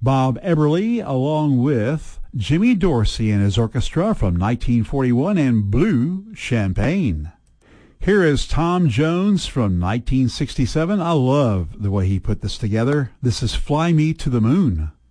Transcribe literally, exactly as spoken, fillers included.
Bob Eberly, along with Jimmy Dorsey and his orchestra from nineteen forty-one, and Blue Champagne. Here is Tom Jones from nineteen sixty-seven. I love the way he put this together. This is Fly Me to the Moon.